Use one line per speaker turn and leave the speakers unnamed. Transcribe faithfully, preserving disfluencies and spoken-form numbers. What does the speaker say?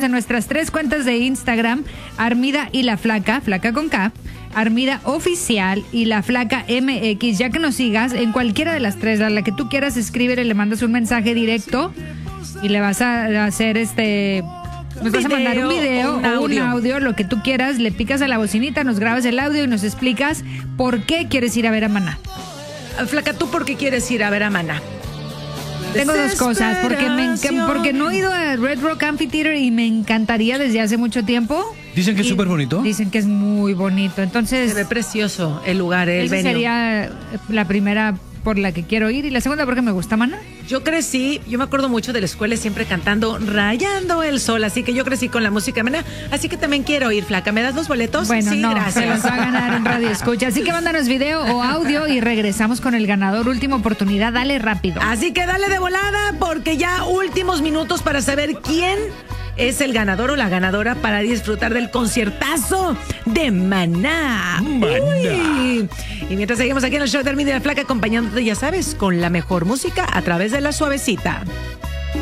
en nuestras tres cuentas de Instagram, Armida y La Flaca, Flaca con K, Armida Oficial y La Flaca M X. Ya que nos sigas en cualquiera de las tres, a la que tú quieras, escríbele, le mandas un mensaje directo y le vas a hacer este... Nos vas a mandar un video
un
o un
audio.
audio, lo que tú quieras, le picas a la bocinita, nos grabas el audio y nos explicas por qué quieres ir a ver a Maná.
Flaca, ¿tú por qué quieres ir a ver a Maná?
Tengo dos cosas, porque, me, enca- porque no he ido a Red Rock Amphitheater y me encantaría desde hace mucho tiempo.
Dicen que es
Y
súper bonito.
Dicen que es muy bonito, entonces
Se ve precioso el lugar, el
esa
venue.
sería la primera por la que quiero ir y la segunda porque me gusta Maná.
Yo crecí, yo me acuerdo mucho de la escuela siempre cantando Rayando el Sol, así que yo crecí con la música de Maná, así que también quiero ir, Flaca. ¿Me das los boletos?
Bueno,
sí,
no,
gracias.
se los va a ganar en Radio Escucha. Así que mándanos video o audio y regresamos con el ganador. Última oportunidad, dale rápido.
Así que dale de volada porque ya últimos minutos para saber quién es el ganador o la ganadora para disfrutar del conciertazo de Maná.
Maná.
Uy. Y mientras seguimos aquí en el show de Armida y La Flaca acompañándote, ya sabes, con la mejor música a través de La Suavecita.